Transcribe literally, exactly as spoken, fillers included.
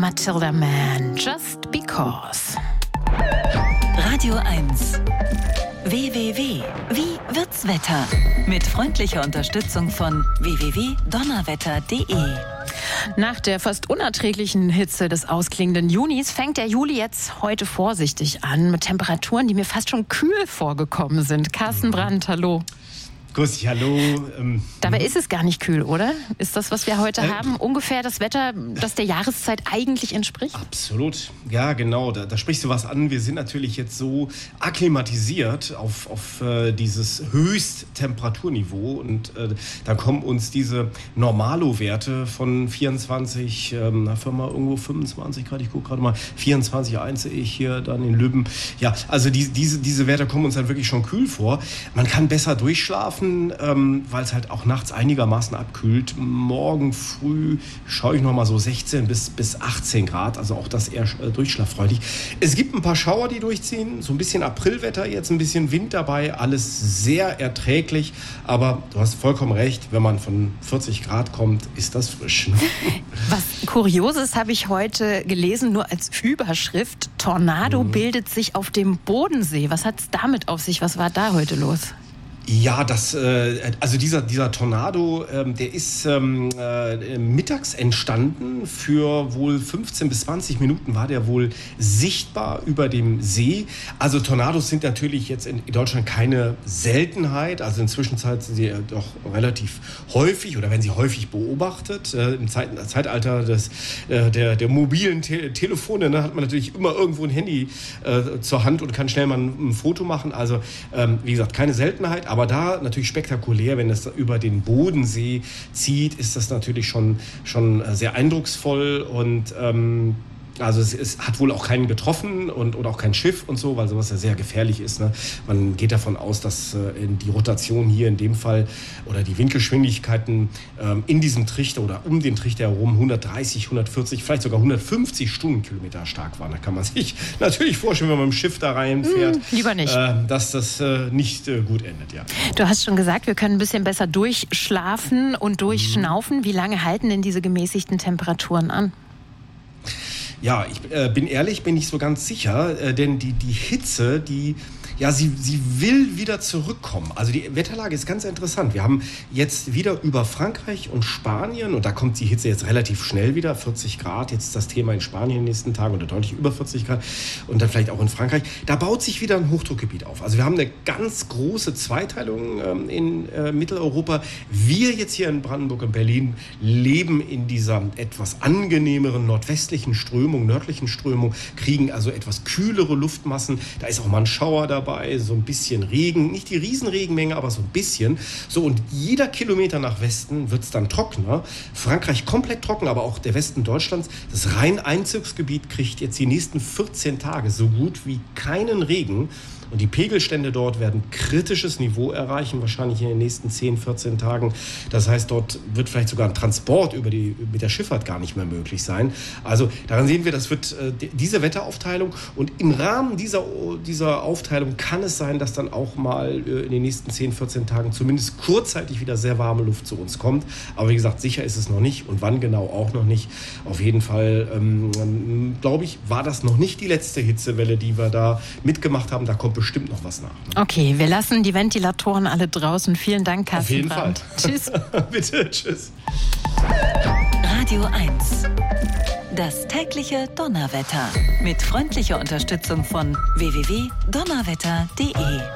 Matilda Mann, Just Because. Radio eins. W W W. Wie wird's Wetter? Mit freundlicher Unterstützung von w w w punkt donnerwetter punkt d e. Nach der fast unerträglichen Hitze des ausklingenden Junis fängt der Juli jetzt heute vorsichtig an mit Temperaturen, die mir fast schon kühl vorgekommen sind. Carsten Brandt, hallo. Grüß dich, hallo. Ähm, Dabei ist es gar nicht kühl, oder? Ist das, was wir heute äh, haben, ungefähr das Wetter, das der Jahreszeit eigentlich entspricht? Absolut. Ja, genau. Da, da sprichst du was an. Wir sind natürlich jetzt so akklimatisiert auf, auf äh, dieses Höchsttemperaturniveau. Und äh, da kommen uns diese Normalo-Werte von vierundzwanzig, ähm, na, mal irgendwo fünfundzwanzig Grad, ich gucke gerade mal, vierundzwanzig Komma eins sehe ich hier dann in Lübben. Ja, also die, diese, diese Werte kommen uns dann wirklich schon kühl vor. Man kann besser durchschlafen. Ähm, weil es halt auch nachts einigermaßen abkühlt. Morgen früh schaue ich noch mal so sechzehn bis, bis achtzehn Grad, also auch das eher äh, durchschlaffreundlich. Es gibt ein paar Schauer, die durchziehen, so ein bisschen Aprilwetter, jetzt ein bisschen Wind dabei, alles sehr erträglich, aber du hast vollkommen recht, wenn man von vierzig Grad kommt, ist das frisch. Was Kurioses habe ich heute gelesen, nur als Überschrift: Tornado mhm. bildet sich auf dem Bodensee. Was hat es damit auf sich? Was war da heute los? Ja, das, äh, also dieser, dieser Tornado, ähm, der ist ähm, äh, mittags entstanden. Für wohl fünfzehn bis zwanzig Minuten war der wohl sichtbar über dem See. Also Tornados sind natürlich jetzt in Deutschland keine Seltenheit. Also inzwischen sind sie doch relativ häufig oder werden sie häufig beobachtet. Äh, Im Zeit, Zeitalter des, äh, der, der mobilen Te- Telefone ne, hat man natürlich immer irgendwo ein Handy äh, zur Hand und kann schnell mal ein, ein Foto machen. Also ähm, wie gesagt, keine Seltenheit. Aber da natürlich spektakulär, wenn es über den Bodensee zieht, ist das natürlich schon, schon sehr eindrucksvoll und ähm, also es, es hat wohl auch keinen getroffen und oder auch kein Schiff und so, weil sowas ja sehr gefährlich ist. Ne? Man geht davon aus, dass äh, in die Rotation hier in dem Fall oder die Windgeschwindigkeiten ähm, in diesem Trichter oder um den Trichter herum hundertdreißig, hundertvierzig, vielleicht sogar hundertfünfzig Stundenkilometer stark waren. Da kann man sich natürlich vorstellen, wenn man mit dem Schiff da reinfährt, mm, lieber nicht. Äh, dass das äh, nicht äh, gut endet. Ja. Du hast schon gesagt, wir können ein bisschen besser durchschlafen und durchschnaufen. Mm. Wie lange halten denn diese gemäßigten Temperaturen an? Ja, ich äh, bin ehrlich, bin nicht so ganz sicher, äh, denn die, die Hitze, die, ja, sie, sie will wieder zurückkommen. Also die Wetterlage ist ganz interessant. Wir haben jetzt wieder über Frankreich und Spanien, und da kommt die Hitze jetzt relativ schnell wieder, vierzig Grad, jetzt das Thema in Spanien in den nächsten Tagen oder deutlich über vierzig Grad und dann vielleicht auch in Frankreich. Da baut sich wieder ein Hochdruckgebiet auf. Also wir haben eine ganz große Zweiteilung ähm, in äh, Mitteleuropa. Wir jetzt hier in Brandenburg und Berlin leben in dieser etwas angenehmeren nordwestlichen Strömung, nördlichen Strömung, kriegen also etwas kühlere Luftmassen. Da ist auch mal ein Schauer dabei, so ein bisschen Regen, nicht die Riesenregenmenge, aber so ein bisschen. So, und jeder Kilometer nach Westen wird es dann trockener. Frankreich komplett trocken, aber auch der Westen Deutschlands. Das Rhein-Einzugsgebiet kriegt jetzt die nächsten vierzehn Tage so gut wie keinen Regen. Und die Pegelstände dort werden kritisches Niveau erreichen, wahrscheinlich in den nächsten zehn, vierzehn Tagen. Das heißt, dort wird vielleicht sogar ein Transport über die, mit der Schifffahrt gar nicht mehr möglich sein. Also daran sehen wir, das wird äh, diese Wetteraufteilung. Und im Rahmen dieser, dieser Aufteilung kann es sein, dass dann auch mal äh, in den nächsten zehn, vierzehn Tagen zumindest kurzzeitig wieder sehr warme Luft zu uns kommt. Aber wie gesagt, sicher ist es noch nicht und wann genau auch noch nicht. Auf jeden Fall, ähm, glaube ich, war das noch nicht die letzte Hitzewelle, die wir da mitgemacht haben. Da kommt bestimmt noch was nach. Ne? Okay, wir lassen die Ventilatoren alle draußen. Vielen Dank, Carsten Auf jeden Brandt. Fall. Tschüss. Bitte, tschüss. Radio eins. Das tägliche Donnerwetter. Mit freundlicher Unterstützung von w w w punkt donnerwetter punkt d e.